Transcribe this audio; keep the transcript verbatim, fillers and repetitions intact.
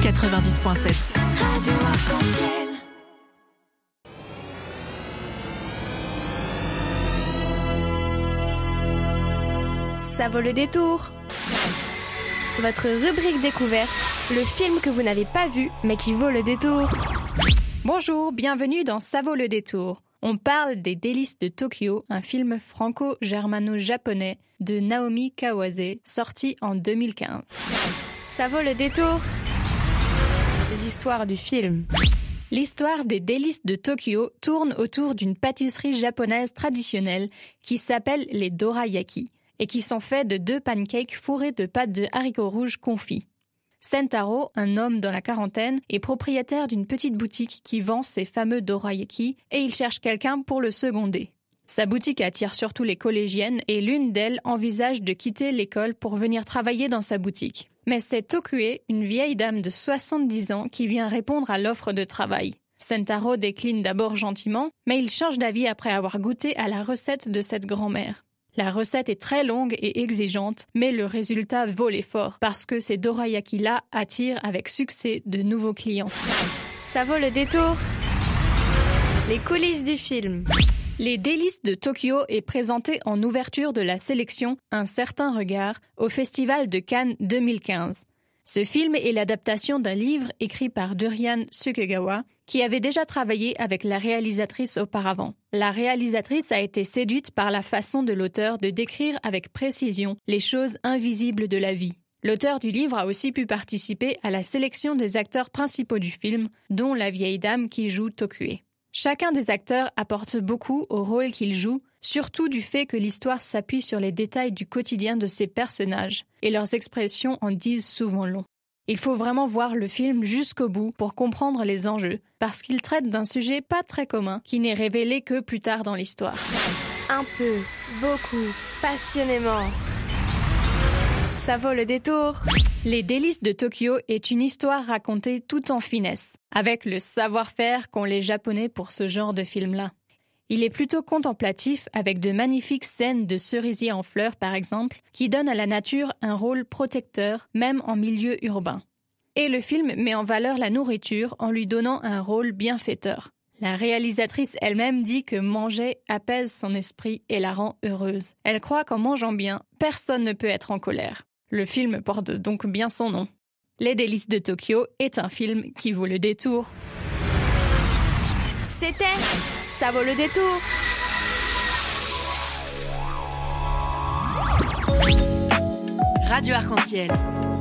quatre-vingt-dix point sept. Radio Arc-en-Ciel. Ça vaut le détour. Votre rubrique découverte, le film que vous n'avez pas vu mais qui vaut le détour. Bonjour, bienvenue dans Ça vaut le détour. On parle des Délices de Tokyo, un film franco-germano-japonais de Naomi Kawase, sorti en deux mille quinze. Ça vaut le détour. L'histoire du film. L'histoire des Délices de Tokyo tourne autour d'une pâtisserie japonaise traditionnelle qui s'appelle les dorayaki et qui sont faits de deux pancakes fourrés de pâte de haricots rouges confits. Sentaro, un homme dans la quarantaine, est propriétaire d'une petite boutique qui vend ces fameux dorayaki et il cherche quelqu'un pour le seconder. Sa boutique attire surtout les collégiennes et l'une d'elles envisage de quitter l'école pour venir travailler dans sa boutique. Mais c'est Tokue, une vieille dame de soixante-dix ans, qui vient répondre à l'offre de travail. Sentaro décline d'abord gentiment, mais il change d'avis après avoir goûté à la recette de cette grand-mère. La recette est très longue et exigeante, mais le résultat vaut l'effort parce que ces dorayaki-là attirent avec succès de nouveaux clients. Ça vaut le détour. Les coulisses du film. Les Délices de Tokyo est présenté en ouverture de la sélection Un certain regard au Festival de Cannes deux mille quinze. Ce film est l'adaptation d'un livre écrit par Durian Sukegawa, qui avait déjà travaillé avec la réalisatrice auparavant. La réalisatrice a été séduite par la façon de l'auteur de décrire avec précision les choses invisibles de la vie. L'auteur du livre a aussi pu participer à la sélection des acteurs principaux du film, dont la vieille dame qui joue Tokue. Chacun des acteurs apporte beaucoup au rôle qu'il joue, surtout du fait que l'histoire s'appuie sur les détails du quotidien de ces personnages, et leurs expressions en disent souvent long. Il faut vraiment voir le film jusqu'au bout pour comprendre les enjeux, parce qu'il traite d'un sujet pas très commun qui n'est révélé que plus tard dans l'histoire. Un peu, beaucoup, passionnément. Ça vaut le détour. Les Délices de Tokyo est une histoire racontée tout en finesse, avec le savoir-faire qu'ont les Japonais pour ce genre de film-là. Il est plutôt contemplatif avec de magnifiques scènes de cerisiers en fleurs par exemple, qui donnent à la nature un rôle protecteur même en milieu urbain. Et le film met en valeur la nourriture en lui donnant un rôle bienfaiteur. La réalisatrice elle-même dit que manger apaise son esprit et la rend heureuse. Elle croit qu'en mangeant bien, personne ne peut être en colère. Le film porte donc bien son nom. Les Délices de Tokyo est un film qui vaut le détour. C'était Ça vaut le détour. Radio Arc-en-Ciel.